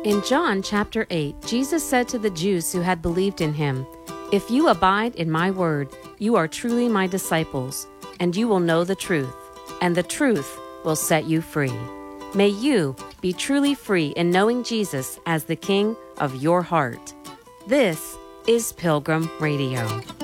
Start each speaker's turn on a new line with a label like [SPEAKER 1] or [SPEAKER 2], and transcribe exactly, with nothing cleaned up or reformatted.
[SPEAKER 1] In John chapter eight, Jesus said to the Jews who had believed in him, "If you abide in my word, you are truly my disciples, and you will know the truth, and the truth will set you free." May you be truly free in knowing Jesus as the King of your heart. This is Pilgrim Radio.